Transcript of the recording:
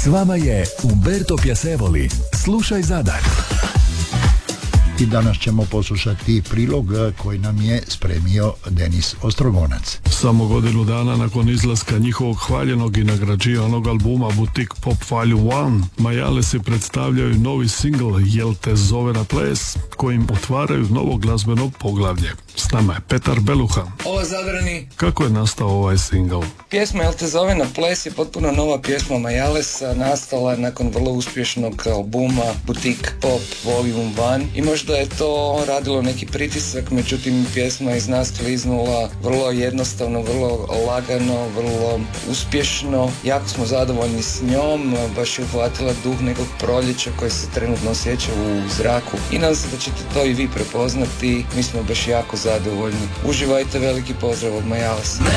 vama je Umberto Piacevoli. Slušaj Zadar. I danas ćemo poslušati prilog koji nam je spremio Denis Ostrogonac. Samo godinu dana nakon izlaska njihovog hvaljenog i nagrađivanog albuma Boutique Pop Volume 1, Majalesi predstavljaju novi singl Jel te zove na ples, kojim otvaraju novo glazbeno poglavlje. S nama je Petar Beluha. Ovo Zadrani. Kako je nastao ovaj singl? Pjesma Jel te zove na ples je potpuno nova pjesma Majalesa, nastala nakon vrlo uspješnog albuma Boutique Pop Volume 1 i možda je to radilo neki pritisak, međutim pjesma je iz nas kliznula vrlo jednostavno, vrlo lagano, vrlo uspješno. Jako smo zadovoljni s njom, baš je uhvatila duh nekog proljeća koji se trenutno osjeća u zraku i nadam se da ćete to i vi prepoznati. Mi smo baš jako zadovoljni. Uživajte, veliki pozdrav od Majalesa.